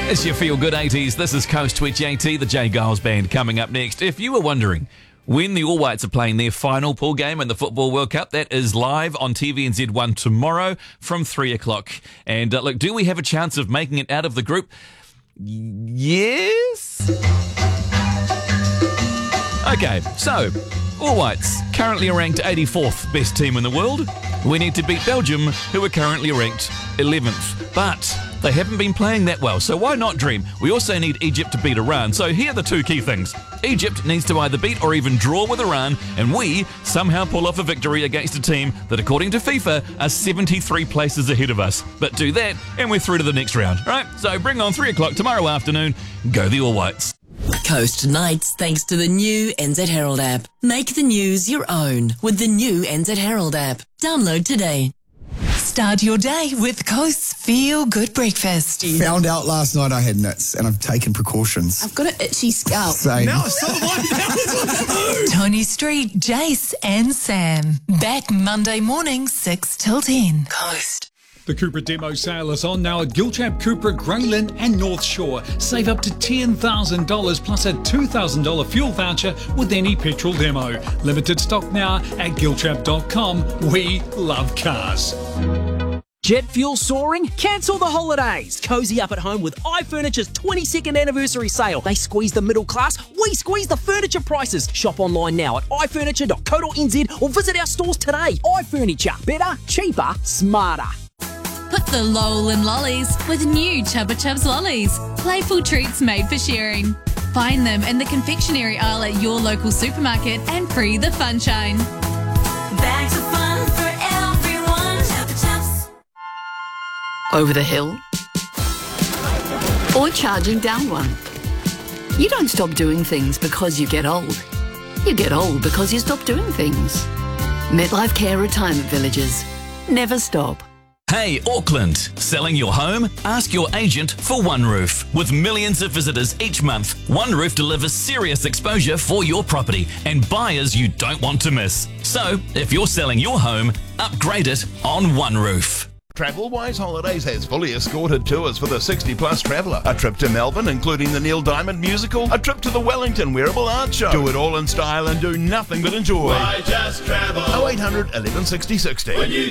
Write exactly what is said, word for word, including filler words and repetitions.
It's your Feel Good eighties. This is Coast twenty-eight, the Jay Giles Band coming up next. If you were wondering when the All Whites are playing their final pool game in the Football World Cup, that is live on T V N Z one tomorrow from three o'clock. And uh, look, do we have a chance of making it out of the group? Yes? Okay, so All Whites currently ranked eighty-fourth best team in the world. We need to beat Belgium, who are currently ranked eleventh. But they haven't been playing that well, so why not dream? We also need Egypt to beat Iran. So here are the two key things. Egypt needs to either beat or even draw with Iran, and we somehow pull off a victory against a team that, according to FIFA, are seventy-three places ahead of us. But do that, and we're through to the next round. All right, so bring on three o'clock tomorrow afternoon. Go the All Whites. Coast Nights, thanks to the new N Z Herald app. Make the news your own with the new N Z Herald app. Download today. Start your day with Coast's Feel Good Breakfast. Found out last night I had nits and I've taken precautions. I've got an itchy scalp. Same. Now I saw one. Tony Street, Jace and Sam. Back Monday morning, six till ten. Coast. The Cupra demo sale is on now at Giltrap, Cupra, Graylin and North Shore. Save up to ten thousand dollars plus a two thousand dollars fuel voucher with any petrol demo. Limited stock now at giltrap dot com. We love cars. Jet fuel soaring? Cancel the holidays. Cozy up at home with iFurniture's twenty-second anniversary sale. They squeeze the middle class, we squeeze the furniture prices. Shop online now at i furniture dot co dot n z or visit our stores today. iFurniture. Better, cheaper, smarter. Put the lol in lollies with new Chubba Chubs lollies. Playful treats made for sharing. Find them in the confectionery aisle at your local supermarket and free the funshine. Bags of fun for everyone. Chubba Chubs. Over the hill or charging down one. You don't stop doing things because you get old. You get old because you stop doing things. MetLife Care Retirement Villages. Never stop. Hey, Auckland, selling your home? Ask your agent for OneRoof. With millions of visitors each month, OneRoof delivers serious exposure for your property and buyers you don't want to miss. So, if you're selling your home, upgrade it on OneRoof. TravelWise Holidays has fully escorted tours for the sixty plus traveller. A trip to Melbourne, including the Neil Diamond musical. A trip to the Wellington Wearable Art Show. Do it all in style and do nothing but enjoy. Why just travel? oh eight hundred, eleven sixty, sixty.